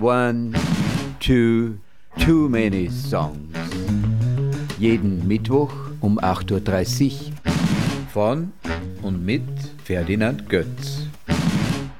One, two, too many songs. Jeden Mittwoch um 8.30 Uhr von und mit Ferdinand Götz.